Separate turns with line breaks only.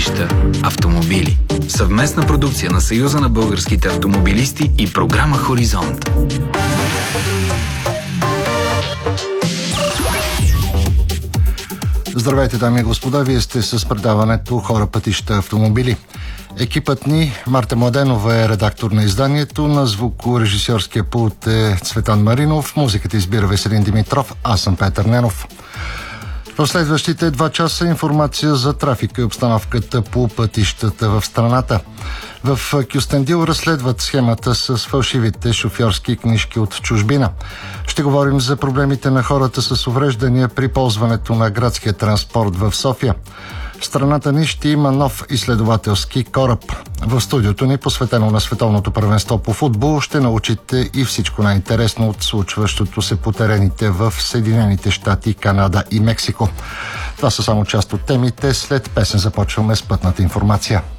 пътища, автомобили. Съвместна продукция на Съюза на българските автомобилисти и програма Хоризонт.
Здравейте, дами и господа, вие сте с предаването Хора, пътища, автомобили. Екипът ни, Марта Младенова е редактор на изданието, на звукорежисьорския пулт е Цветан Маринов, музиката избира Веселин Димитров, аз съм Петър Ненов. В следващите 2 часа информация за трафика и обстановката по пътищата в страната. В Кюстендил разследват схемата с фалшивите шофьорски книжки от чужбина. Ще говорим за проблемите на хората с увреждания при ползването на градския транспорт в София. В страната ни ще има нов изследователски кораб. В студиото ни, посветено на световното първенство по футбол, ще научите и всичко най-интересно от случващото се по терените в Съединените щати, Канада и Мексико. Това са само част от темите. След песен започваме с пътната информация.